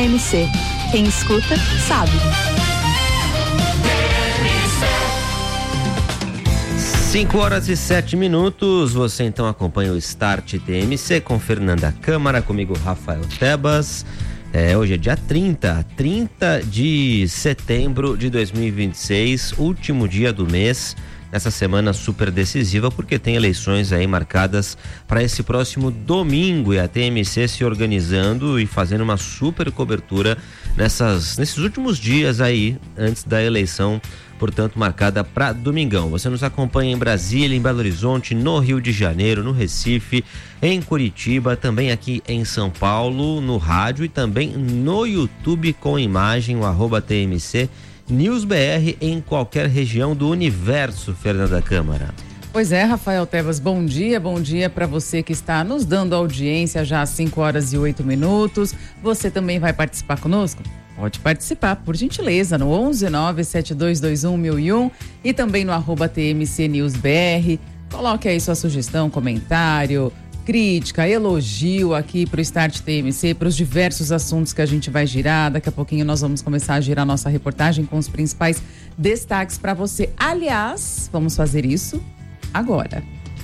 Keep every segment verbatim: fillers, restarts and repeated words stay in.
M C. Quem escuta, sabe. cinco horas e sete minutos, você então acompanha o Start T M C com Fernanda Câmara, comigo Rafael Tebas. É, hoje é dia trinta, trinta de setembro de dois mil e vinte e seis, último dia do mês, nessa semana super decisiva, porque tem eleições aí marcadas para esse próximo domingo, e a T M C se organizando e fazendo uma super cobertura nessas, nesses últimos dias aí, antes da eleição, portanto marcada para domingão. Você nos acompanha em Brasília, em Belo Horizonte, no Rio de Janeiro, no Recife, em Curitiba, também aqui em São Paulo, no rádio e também no YouTube com imagem, o arroba T M C News B R em qualquer região do universo, Fernanda Câmara. Pois é, Rafael Tebas, bom dia, bom dia para você que está nos dando audiência já às cinco horas e oito minutos. Você também vai participar conosco? Pode participar, por gentileza, no onze nove sete dois dois um mil e um e também no arroba T M C News B R. Coloque aí sua sugestão, comentário, crítica, elogio aqui para o Start T M C, para os diversos assuntos que a gente vai girar. Daqui a pouquinho nós vamos começar a girar nossa reportagem com os principais destaques para você. Aliás, vamos fazer isso agora.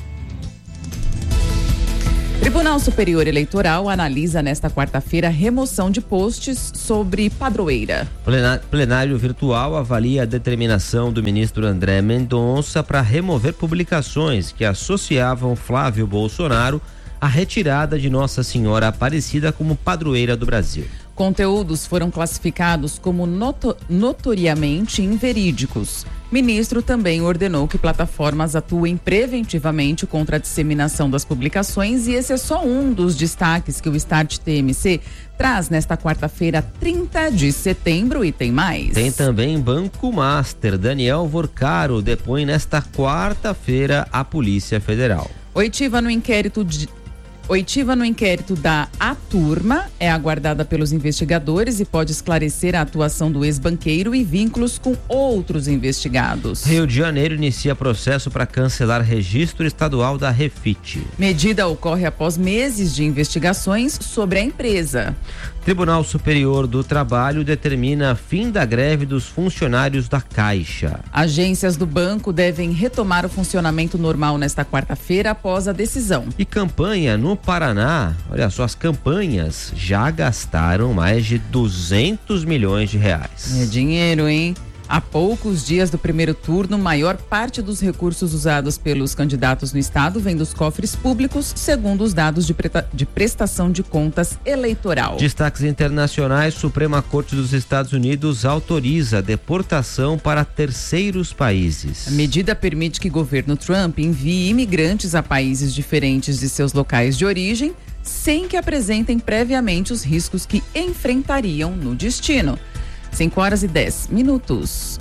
Tribunal Superior Eleitoral analisa nesta quarta-feira a remoção de posts sobre padroeira. Plenário virtual avalia a determinação do ministro André Mendonça para remover publicações que associavam Flávio Bolsonaro à retirada de Nossa Senhora Aparecida como padroeira do Brasil. Conteúdos foram classificados como noto- notoriamente inverídicos. Ministro também ordenou que plataformas atuem preventivamente contra a disseminação das publicações, e esse é só um dos destaques que o Start T M C traz nesta quarta-feira, trinta de setembro, e tem mais. Tem também Banco Master. Daniel Vorcaro depõe nesta quarta-feira à Polícia Federal. Oitiva no inquérito de Oitiva no inquérito da A Turma é aguardada pelos investigadores e pode esclarecer a atuação do ex-banqueiro e vínculos com outros investigados. Rio de Janeiro inicia processo para cancelar registro estadual da Refit. Medida ocorre após meses de investigações sobre a empresa. Tribunal Superior do Trabalho determina fim da greve dos funcionários da Caixa. Agências do banco devem retomar o funcionamento normal nesta quarta-feira após a decisão. E campanha no Paraná, olha só, as campanhas já gastaram mais de duzentos milhões de reais. É dinheiro, hein? Há poucos dias do primeiro turno, maior parte dos recursos usados pelos candidatos no estado vem dos cofres públicos, segundo os dados de, preta, de prestação de contas eleitoral. Destaques internacionais: Suprema Corte dos Estados Unidos autoriza a deportação para terceiros países. A medida permite que o governo Trump envie imigrantes a países diferentes de seus locais de origem, sem que apresentem previamente os riscos que enfrentariam no destino. cinco horas e dez minutos.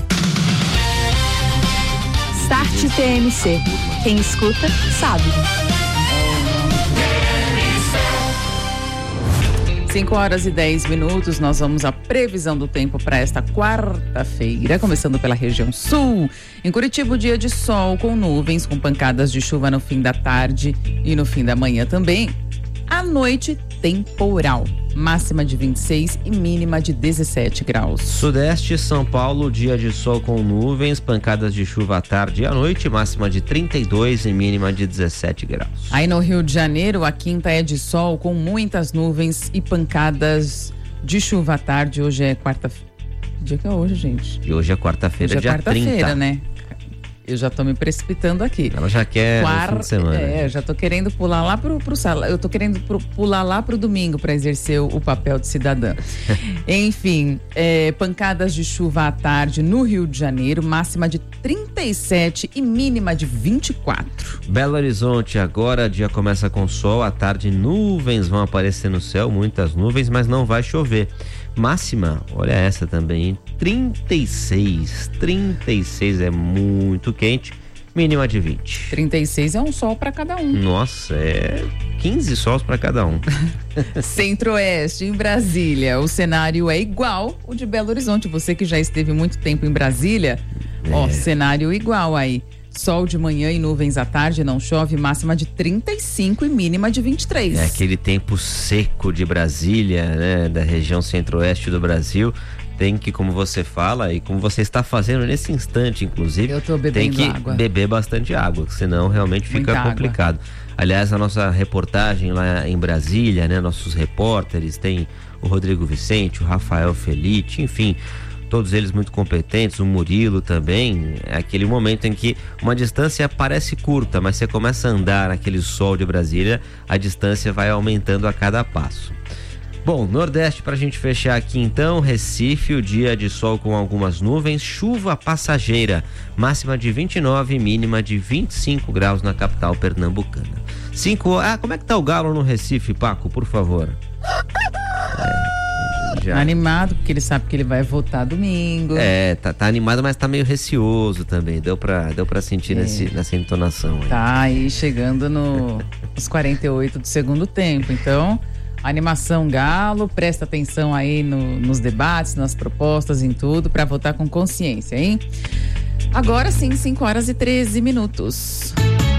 Start T M C. Quem escuta, sabe. cinco horas e dez minutos, nós vamos à previsão do tempo para esta quarta-feira, começando pela região sul. Em Curitiba, o dia de sol com nuvens, com pancadas de chuva no fim da tarde e no fim da manhã também. À noite, temporal. Máxima de vinte e seis e mínima de dezessete graus. Sudeste, São Paulo, dia de sol com nuvens, pancadas de chuva à tarde e à noite, máxima de trinta e dois e mínima de dezessete graus. Aí no Rio de Janeiro, a quinta é de sol com muitas nuvens e pancadas de chuva à tarde. Hoje é quarta-feira. Que dia que é hoje, gente? E hoje é quarta-feira, hoje é dia quarta-feira, trinta. Né? Eu já tô me precipitando aqui. Ela já quer Quarta, no fim de semana. É, já tô querendo pular lá pro, pro sala. Eu tô querendo pro, pular lá pro domingo para exercer o, o papel de cidadã. Enfim, é, pancadas de chuva à tarde no Rio de Janeiro, máxima de trinta e sete e mínima de vinte e quatro. Belo Horizonte, agora dia começa com sol, à tarde nuvens vão aparecer no céu, muitas nuvens, mas não vai chover. Máxima, olha essa também, trinta e seis, trinta e seis é muito quente, mínima de vinte. trinta e seis é um sol para cada um. Nossa, é quinze sols para cada um. Centro-Oeste, em Brasília, o cenário é igual o de Belo Horizonte. Você que já esteve muito tempo em Brasília, é. Ó, cenário igual aí. Sol de manhã e nuvens à tarde, não chove, máxima de trinta e cinco e mínima de vinte e três. É aquele tempo seco de Brasília, né, da região centro-oeste do Brasil. Tem que, como você fala e como você está fazendo nesse instante, inclusive, Eu tô bebendo tem que água. beber bastante água, senão realmente fica Muita complicado. água. Aliás, a nossa reportagem lá em Brasília, né, nossos repórteres, tem o Rodrigo Vicente, o Rafael Felite, enfim, todos eles muito competentes, o Murilo também. É aquele momento em que uma distância parece curta, mas você começa a andar naquele sol de Brasília, a distância vai aumentando a cada passo. Bom, Nordeste pra gente fechar aqui então, Recife, o dia de sol com algumas nuvens, chuva passageira, máxima de vinte e nove, mínima de vinte e cinco graus na capital pernambucana. Cinco, ah, como é que tá o galo no Recife, Paco, por favor? É, já. Animado, porque ele sabe que ele vai votar domingo. É, tá, tá animado, mas tá meio receoso também, deu pra, deu pra sentir É. nesse, nessa entonação aí. Tá aí chegando no, nos quarenta e oito do segundo tempo, então... Animação Galo, presta atenção aí no, nos debates, nas propostas, em tudo, para votar com consciência, hein? Agora sim, cinco horas e treze minutos.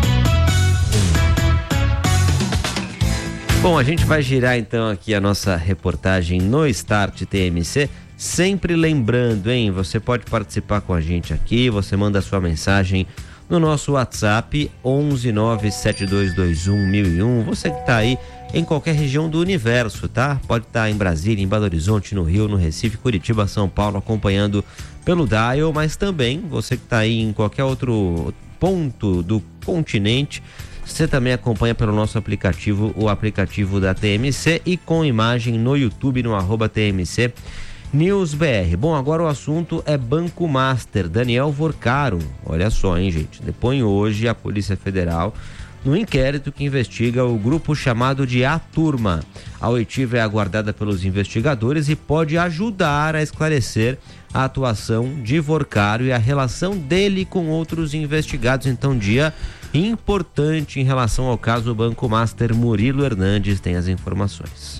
Bom, a gente vai girar então aqui a nossa reportagem no Start T M C, sempre lembrando, hein? Você pode participar com a gente aqui, você manda a sua mensagem no nosso WhatsApp onze nove sete dois dois um mil e um, você que tá aí em qualquer região do universo, tá? Pode estar em Brasília, em Belo Horizonte, no Rio, no Recife, Curitiba, São Paulo, acompanhando pelo Dial, mas também você que está aí em qualquer outro ponto do continente, você também acompanha pelo nosso aplicativo, o aplicativo da T M C, e com imagem no YouTube, no arroba T M C News B R. Bom, agora o assunto é Banco Master. Daniel Vorcaro, olha só, hein, gente, depõe hoje a Polícia Federal no inquérito que investiga o grupo chamado de A Turma. A oitiva é aguardada pelos investigadores e pode ajudar a esclarecer a atuação de Vorcaro e a relação dele com outros investigados. Então, dia importante em relação ao caso Banco Master. Murilo Hernandes tem as informações.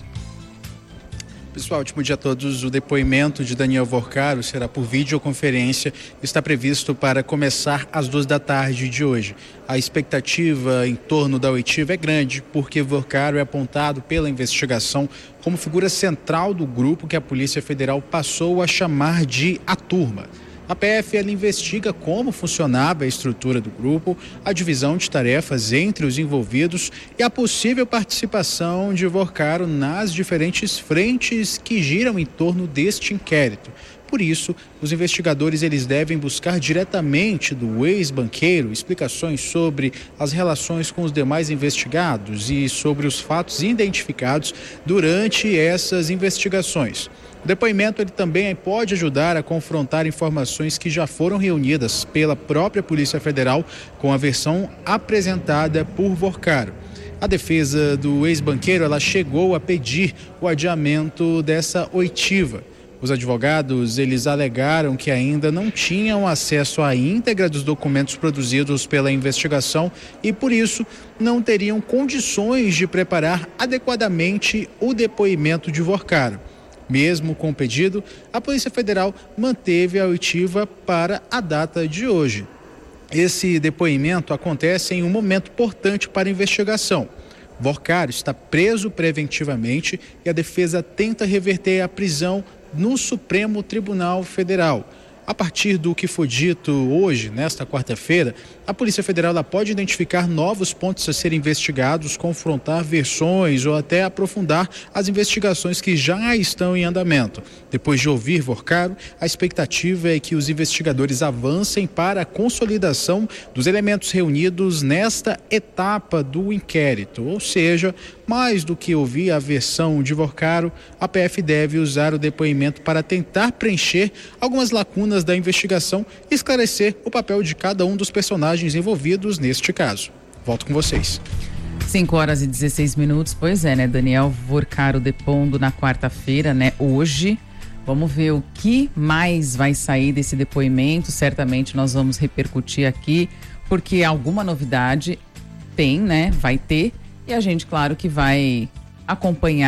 Pessoal, ótimo dia a todos. O depoimento de Daniel Vorcaro será por videoconferência. Está previsto para começar às duas da tarde de hoje. A expectativa em torno da oitiva é grande, porque Vorcaro é apontado pela investigação como figura central do grupo que a Polícia Federal passou a chamar de A Turma. A P F ela investiga como funcionava a estrutura do grupo, a divisão de tarefas entre os envolvidos e a possível participação de Vorcaro nas diferentes frentes que giram em torno deste inquérito. Por isso, os investigadores eles devem buscar diretamente do ex-banqueiro explicações sobre as relações com os demais investigados e sobre os fatos identificados durante essas investigações. O depoimento ele também pode ajudar a confrontar informações que já foram reunidas pela própria Polícia Federal com a versão apresentada por Vorcaro. A defesa do ex-banqueiro ela chegou a pedir o adiamento dessa oitiva. Os advogados eles alegaram que ainda não tinham acesso à íntegra dos documentos produzidos pela investigação e, por isso, não teriam condições de preparar adequadamente o depoimento de Vorcaro. Mesmo com o pedido, a Polícia Federal manteve a oitiva para a data de hoje. Esse depoimento acontece em um momento importante para a investigação. Vorcaro está preso preventivamente e a defesa tenta reverter a prisão no Supremo Tribunal Federal. A partir do que foi dito hoje, nesta quarta-feira, a Polícia Federal ela pode identificar novos pontos a serem investigados, confrontar versões ou até aprofundar as investigações que já estão em andamento. Depois de ouvir Vorcaro, a expectativa é que os investigadores avancem para a consolidação dos elementos reunidos nesta etapa do inquérito. Ou seja, mais do que ouvir a versão de Vorcaro, a P F deve usar o depoimento para tentar preencher algumas lacunas da investigação e esclarecer o papel de cada um dos personagens envolvidos neste caso. Volto com vocês. cinco horas e dezesseis minutos, pois é, né? Daniel Vorcaro depondo na quarta-feira, né? Hoje. Vamos ver o que mais vai sair desse depoimento. Certamente nós vamos repercutir aqui, porque alguma novidade tem, né? Vai ter. E a gente, claro, que vai acompanhar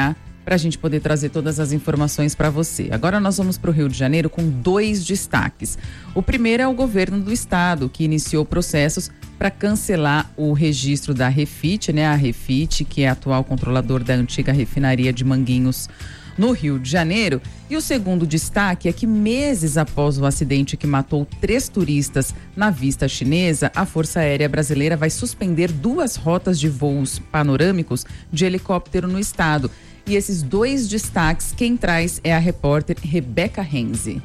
para a gente poder trazer todas as informações para você. Agora nós vamos para o Rio de Janeiro com dois destaques. O primeiro é o governo do estado, que iniciou processos para cancelar o registro da Refit, né? A Refit, que é atual controlador da antiga refinaria de Manguinhos, no Rio de Janeiro. E o segundo destaque é que meses após o acidente que matou três turistas na Vista Chinesa, a Força Aérea Brasileira vai suspender duas rotas de voos panorâmicos de helicóptero no estado. E esses dois destaques, quem traz é a repórter Rebeca Renzi.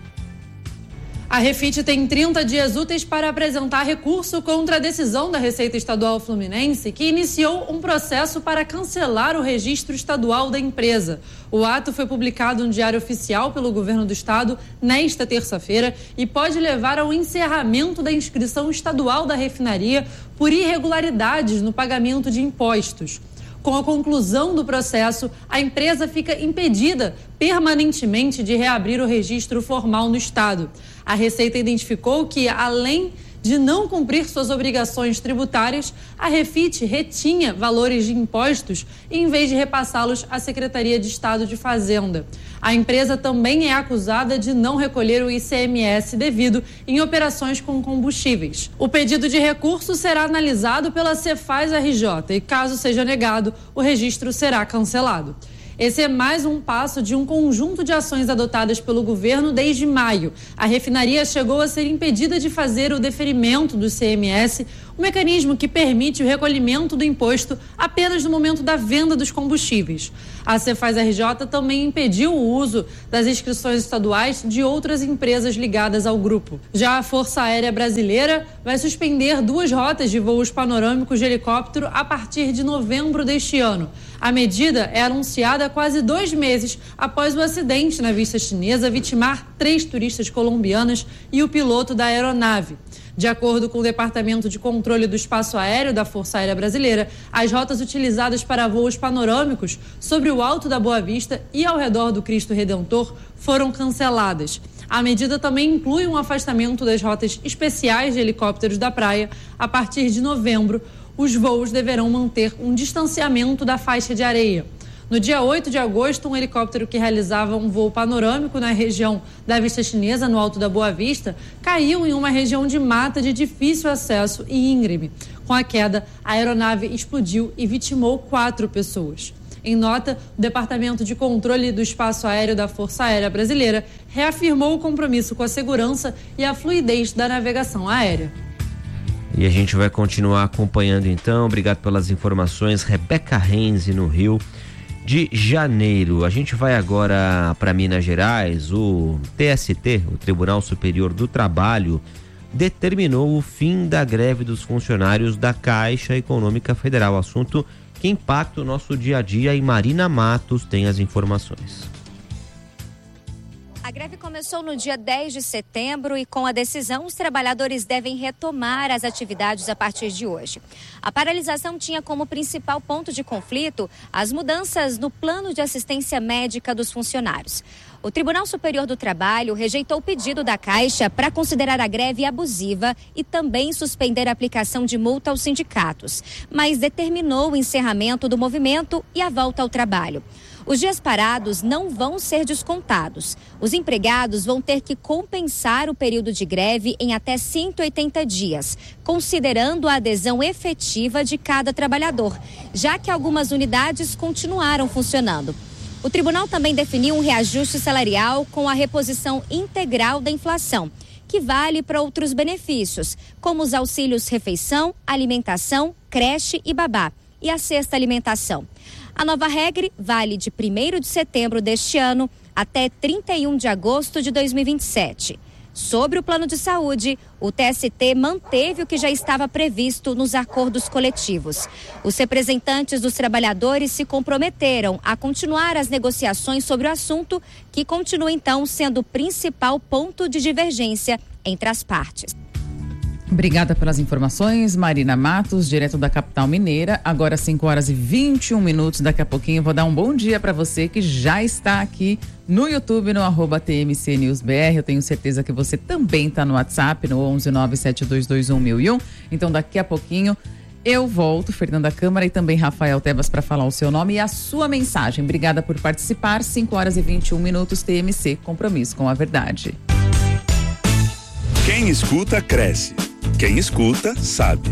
A Refit tem trinta dias úteis para apresentar recurso contra a decisão da Receita Estadual Fluminense, que iniciou um processo para cancelar o registro estadual da empresa. O ato foi publicado no Diário Oficial pelo Governo do Estado nesta terça-feira e pode levar ao encerramento da inscrição estadual da refinaria por irregularidades no pagamento de impostos. Com a conclusão do processo, a empresa fica impedida permanentemente de reabrir o registro formal no estado. A Receita identificou que, além de não cumprir suas obrigações tributárias, a Refit retinha valores de impostos em vez de repassá-los à Secretaria de Estado de Fazenda. A empresa também é acusada de não recolher o I C M S devido em operações com combustíveis. O pedido de recurso será analisado pela Cefaz R J e, caso seja negado, o registro será cancelado. Esse é mais um passo de um conjunto de ações adotadas pelo governo desde maio. A refinaria chegou a ser impedida de fazer o deferimento do I C M S, um mecanismo que permite o recolhimento do imposto apenas no momento da venda dos combustíveis. A Cefaz R J também impediu o uso das inscrições estaduais de outras empresas ligadas ao grupo. Já a Força Aérea Brasileira vai suspender duas rotas de voos panorâmicos de helicóptero a partir de novembro deste ano. A medida é anunciada quase dois meses após o acidente na Vista Chinesa vitimar três turistas colombianas e o piloto da aeronave. De acordo com o Departamento de Controle do Espaço Aéreo da Força Aérea Brasileira, as rotas utilizadas para voos panorâmicos sobre o Alto da Boa Vista e ao redor do Cristo Redentor foram canceladas. A medida também inclui um afastamento das rotas especiais de helicópteros da praia. A partir de novembro, os voos deverão manter um distanciamento da faixa de areia. No dia oito de agosto, um helicóptero que realizava um voo panorâmico na região da Vista Chinesa, no Alto da Boa Vista, caiu em uma região de mata de difícil acesso e íngreme. Com a queda, a aeronave explodiu e vitimou quatro pessoas. Em nota, o Departamento de Controle do Espaço Aéreo da Força Aérea Brasileira reafirmou o compromisso com a segurança e a fluidez da navegação aérea. E a gente vai continuar acompanhando então. Obrigado pelas informações, Rebeca Renzi, no Rio de Janeiro. A gente vai agora para Minas Gerais. O T S T, o Tribunal Superior do Trabalho, determinou o fim da greve dos funcionários da Caixa Econômica Federal. Assunto que impacta o nosso dia a dia, e Marina Matos tem as informações. A greve começou no dia dez de setembro e, com a decisão, os trabalhadores devem retomar as atividades a partir de hoje. A paralisação tinha como principal ponto de conflito as mudanças no plano de assistência médica dos funcionários. O Tribunal Superior do Trabalho rejeitou o pedido da Caixa para considerar a greve abusiva e também suspender a aplicação de multa aos sindicatos, mas determinou o encerramento do movimento e a volta ao trabalho. Os dias parados não vão ser descontados. Os empregados vão ter que compensar o período de greve em até cento e oitenta dias, considerando a adesão efetiva de cada trabalhador, já que algumas unidades continuaram funcionando. O tribunal também definiu um reajuste salarial com a reposição integral da inflação, que vale para outros benefícios, como os auxílios refeição, alimentação, creche e babá, e a cesta alimentação. A nova regra vale de primeiro de setembro deste ano até trinta e um de agosto de dois mil e vinte e sete. Sobre o plano de saúde, o T S T manteve o que já estava previsto nos acordos coletivos. Os representantes dos trabalhadores se comprometeram a continuar as negociações sobre o assunto, que continua então sendo o principal ponto de divergência entre as partes. Obrigada pelas informações, Marina Matos, direto da capital mineira. Agora cinco horas e vinte e um minutos. Daqui a pouquinho eu vou dar um bom dia para você que já está aqui no YouTube, no arroba T M C News B R. Eu tenho certeza que você também está no WhatsApp, no onze nove sete dois dois um mil e um. Então daqui a pouquinho Eu volto, Fernanda Câmara, e também Rafael Tebas, para falar o seu nome e a sua mensagem. Obrigada por participar. cinco horas e vinte e um minutos, T M C, compromisso com a verdade. Quem escuta, cresce. Quem escuta, sabe.